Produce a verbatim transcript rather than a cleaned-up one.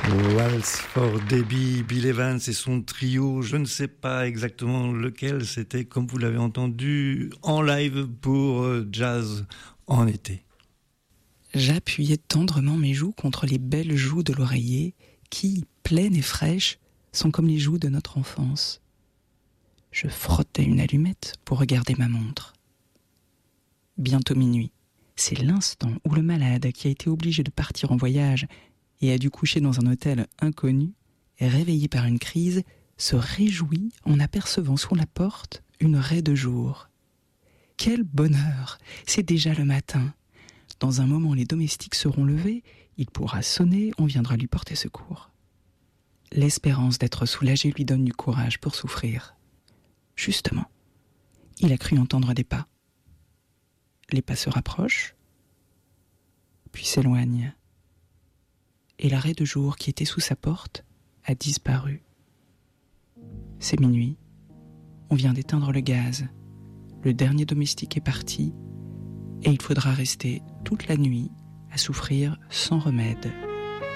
Waltz for Debbie, Bill Evans et son trio, je ne sais pas exactement lequel c'était, comme vous l'avez entendu, en live pour Jazz en été. J'appuyais tendrement mes joues contre les belles joues de l'oreiller qui, pleines et fraîches, sont comme les joues de notre enfance. Je frottais une allumette pour regarder ma montre. Bientôt minuit. C'est l'instant où le malade qui a été obligé de partir en voyage et a dû coucher dans un hôtel inconnu, réveillé par une crise, se réjouit en apercevant sous la porte une raie de jour. Quel bonheur! C'est déjà le matin. Dans un moment, les domestiques seront levés, il pourra sonner, on viendra lui porter secours. L'espérance d'être soulagé lui donne du courage pour souffrir. Justement, il a cru entendre des pas. Les pas se rapprochent, puis s'éloignent. Et la raie de jour qui était sous sa porte a disparu. C'est minuit. On vient d'éteindre le gaz. Le dernier domestique est parti et il faudra rester toute la nuit à souffrir sans remède.